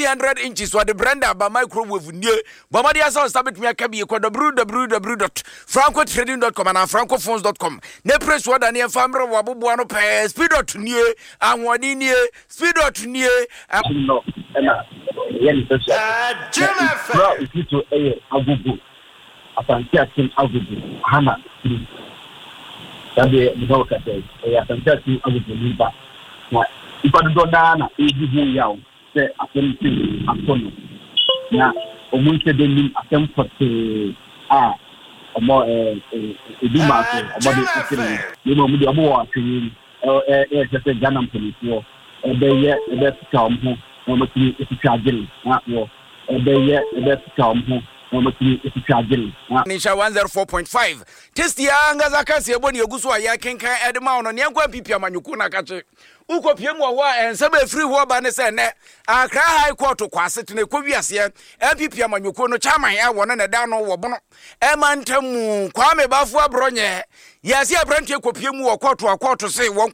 300 inches or the brenda by microwave near Bomadia South Sabit Miakabi www.francotrading.com and francophones.com. Ne press what near family wabuano pay speed out near and one in near speed out near no yen to agugu asantia tin agugu hana tabe mboka te asantia tin agugu liba na ipado dana ejibu yawo se asemti akono na omunte denim asempote omo eduma ko omo de sekere ni mo mu de omo wa twin se Ghana mponifo ebe sika omo omo tiri esicagere na wo ebe sika omo omo tiri esicagere Nisha 104.5 test ya ngaza kasi eboni eguso ya kenkan edema ono ne nkwa pipia manyuku na kache uko piem wo ensebe free ho ba ne se ne Accra High Court kwase tene kwowiase pipia manyuku no chaman ya wono ne da no wo bono emantamu Kwame Bafo abronye yasi abrantie kopiem wo court se won